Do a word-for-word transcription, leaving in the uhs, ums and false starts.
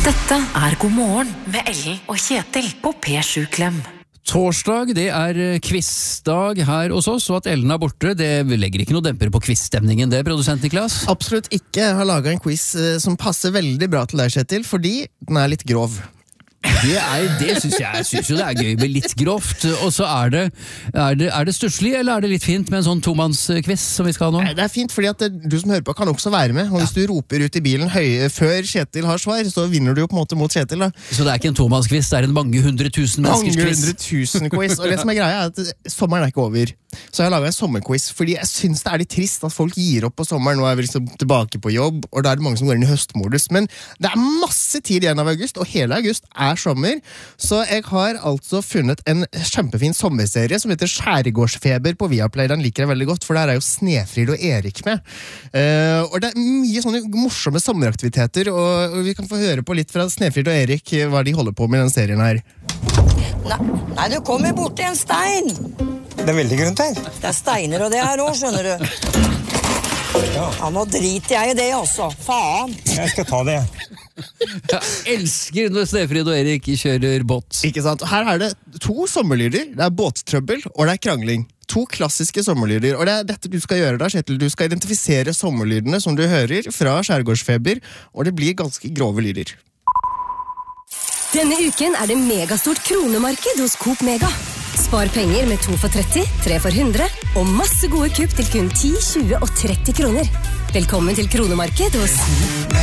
Dette er God morgen med Ellen og Kjetil på P sju Klem. Torsdag, det er quizdag her hos oss, og at Ellen er borte, det legger ikke noe demper på quizstemningen, det, produsent Niklas? Absolutt ikke. Jeg har laget en quiz eh, som passer veldig bra til deg, Kjetil, fordi den er litt grov. Det, er, det synes jeg, jeg synes jo det er gøy med litt grovt, og så er det, er det, er det stusslig, eller er det litt fint med en sånn tomannsquiz som vi skal ha nå? Nei, det er fint, fordi at det, du som hører på kan også være med, og hvis du roper ut i bilen høye før Kjetil har svar, så vinner du jo på en måte mot Kjetil da. Så det er ikke en tomannsquiz, det er en mange hundre tusen menneskers quiz? Mange hundre tusen quiz, og det som er greia er at sommeren er ikke over. Så jeg har laget en sommerquiz, fordi jeg synes det er litt trist at folk gir opp på sommeren. Nå er vi liksom tilbake på jobb, og da er det mange som går inn i høstmodus. Men det er masse tid igjen av august, og hele august er sommer. Så jeg har altså funnet en kjempefin sommerserie som heter Skjærgårdsfeber på Viaplay. Den liker jeg veldig godt, for der er jo Snefrid og Erik med. Uh, og det er mye sånne morsomme sommeraktiviteter, og, og vi kan få høre på litt fra Snefrid og Erik hva de holder på med i den serien her. Nei, nei, du kommer bort til en stein. Det er veldig grunt her. Det er steiner og det her også, skjønner du. Ja. Ja, nå driter jeg i det også. Faen. Jeg skal ta det. Jeg elsker når Snefrid og Erik kjører båt. Ikke sant? Her er det to sommerlyder. Det er båttrøbbel, og det er krangling. To klassiske sommerlyder, og det er dette du skal gjøre da, Kjetil. Du skal identifisere sommerlydene som du hører fra Skjærgårdsfeber, og det blir ganske grove lyder. Denne uken er det megastort kronemarked hos Coop Mega. Spar penger med to for tretti, tre for hundre, og masse gode kupp til kun ti, tjue og tretti kroner. Velkommen til kronemarked hos